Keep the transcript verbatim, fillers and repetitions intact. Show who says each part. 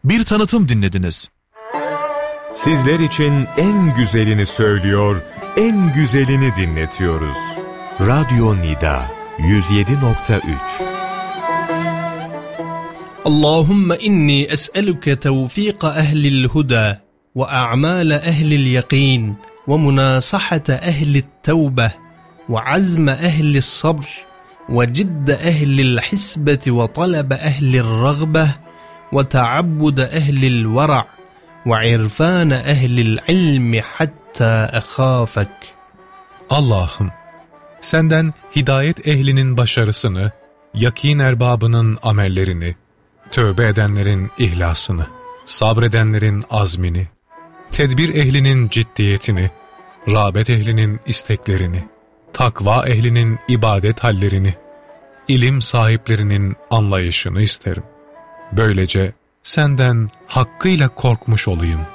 Speaker 1: bir tanıtım dinlediniz.
Speaker 2: Sizler için en güzelini söylüyor, en güzelini dinletiyoruz. Radyo Nida yüz yedi nokta üç.
Speaker 3: Allahümme inni es'eluke tevfika ehlil huda ve a'male ehlil yakin ve münasahate ehlit tevbe ve azme ehlis sabr ve cidde ehlil hisbeti ve talebe ehlil ragbe ve taabbüde ehlil vera' ve irfane ehlil ilmi hatta ekhafek.
Speaker 4: Allah'ım, senden hidayet ehlinin başarısını, yakin erbabının amellerini, tövbe edenlerin ihlasını, sabredenlerin azmini, tedbir ehlinin ciddiyetini, rağbet ehlinin isteklerini, takva ehlinin ibadet hallerini, ilim sahiplerinin anlayışını isterim. Böylece senden hakkıyla korkmuş olayım.